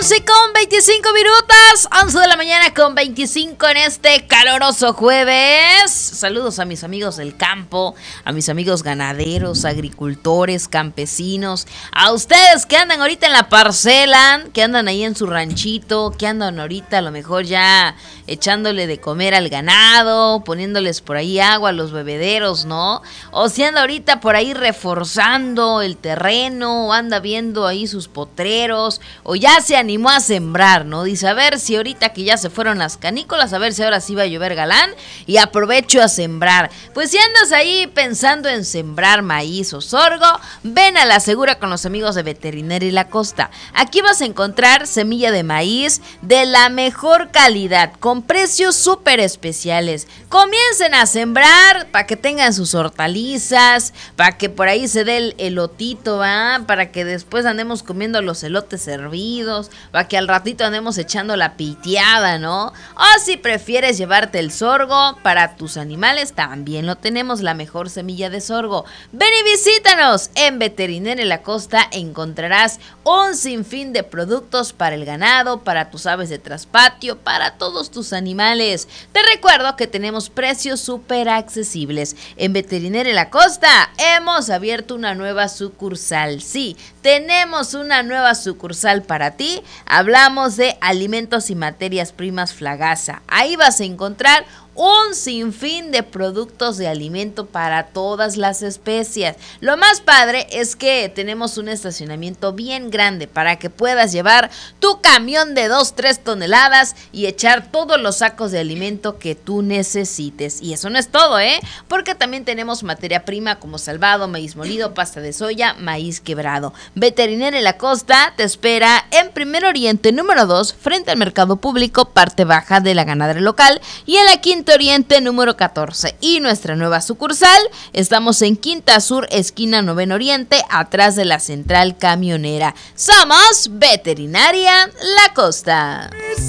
Con 25 minutos, 11 de la mañana con 25 en este caloroso jueves. Saludos a mis amigos del campo, a mis amigos ganaderos, agricultores, campesinos, a ustedes que andan ahorita en la parcela, que andan ahí en su ranchito, que andan ahorita a lo mejor ya echándole de comer al ganado, poniéndoles por ahí agua a los bebederos, ¿no? O si anda ahorita por ahí reforzando el terreno, o anda viendo ahí sus potreros, o ya se animó a sembrar, ¿no? Dice, a ver si ahorita que ya se fueron las canícolas, a ver si ahora sí va a llover galán y aprovecho a sembrar. Pues si andas ahí pensando en sembrar maíz o sorgo, ven a La Segura con los amigos de Veterinaria La Costa. Aquí vas a encontrar semilla de maíz de la mejor calidad, con precios súper especiales. Comiencen a sembrar para que tengan sus hortalizas, para que por ahí se dé el elotito, ¿va? Para que después andemos comiendo los elotes hervidos, para que al ratito andemos echando la piteada, ¿no? O si prefieres llevarte el sorgo para tus animales, también lo tenemos, la mejor semilla de sorgo. Ven y visítanos. En Veterinaria La Costa encontrarás un sinfín de productos para el ganado, para tus aves de traspatio, para todos tus animales. Te recuerdo que tenemos precios súper accesibles. En Veterinaria La Costa hemos abierto una nueva sucursal. Sí, tenemos una nueva sucursal para ti. Hablamos de alimentos y materias primas Flagasa. Ahí vas a encontrar un sinfín de productos de alimento para todas las especies. Lo más padre es que tenemos un estacionamiento bien grande para que puedas llevar tu camión de 2-3 toneladas y echar todos los sacos de alimento que tú necesites. Y eso no es todo, porque también tenemos materia prima como salvado, maíz molido, pasta de soya, maíz quebrado. Veterinaria La Costa te espera en Primer Oriente número 2, frente al Mercado Público, parte baja de la ganadera local, y en la Quinta Oriente número 14. Y nuestra nueva sucursal, estamos en Quinta Sur, esquina 9 Oriente, atrás de la central camionera. Somos Veterinaria La Costa.